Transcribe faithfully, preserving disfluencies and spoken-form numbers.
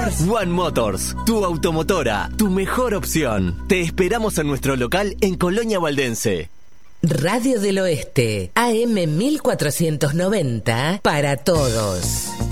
Motors. One Motors, tu automotora, tu mejor opción. Te esperamos en nuestro local en Colonia Valdense. Radio del Oeste, A M mil cuatrocientos noventa, para todos.